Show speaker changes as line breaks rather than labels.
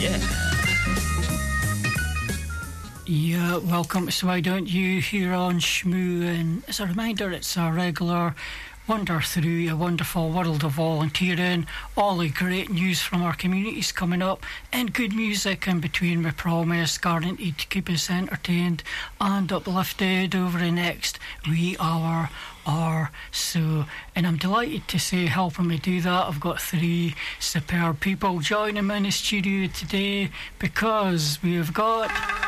Yeah, welcome to So Why Don't You here on Shmoo, and as a reminder, it's a regular wander through a wonderful world of volunteering, all the great news from our communities coming up, and good music in between, we promise, guaranteed to keep us entertained and uplifted over the next wee hour or so. And I'm delighted to say, helping me do that, I've got three superb people joining me in the studio today, because we've got